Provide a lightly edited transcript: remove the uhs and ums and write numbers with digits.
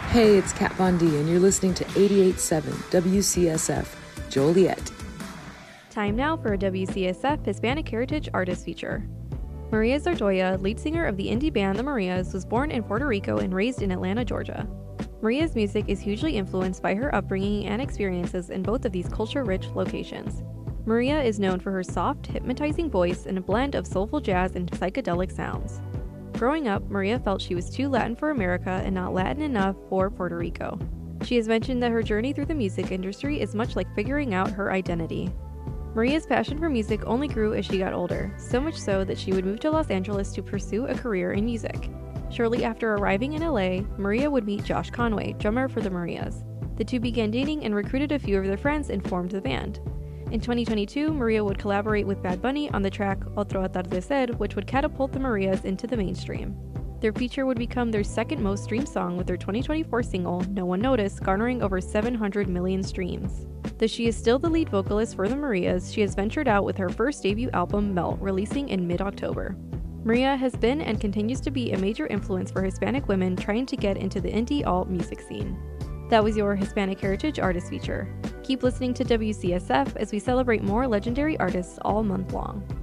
Hey, it's Kat Von D, and you're listening to 88.7 WCSF, Joliet. Time now for a WCSF Hispanic Heritage Artist feature. Maria Zardoya, lead singer of the indie band The Marias, was born in Puerto Rico and raised in Atlanta, Georgia. Maria's music is hugely influenced by her upbringing and experiences in both of these culture-rich locations. Maria is known for her soft, hypnotizing voice and a blend of soulful jazz and psychedelic sounds. Growing up, Maria felt she was too Latin for America and not Latin enough for Puerto Rico. She has mentioned that her journey through the music industry is much like figuring out her identity. Maria's passion for music only grew as she got older, so much so that she would move to Los Angeles to pursue a career in music. Shortly after arriving in LA, Maria would meet Josh Conway, drummer for the Marias. The two began dating and recruited a few of their friends and formed the band. In 2022, Maria would collaborate with Bad Bunny on the track Otro Atardecer, which would catapult the Marias into the mainstream. Their feature would become their second most streamed song, with their 2024 single, No One Noticed, garnering over 700 million streams. Though she is still the lead vocalist for the Marias, she has ventured out with her first debut album, Melt, releasing in mid-October. Maria has been and continues to be a major influence for Hispanic women trying to get into the indie alt music scene. That was your Hispanic Heritage Artist feature. Keep listening to WCSF as we celebrate more legendary artists all month long.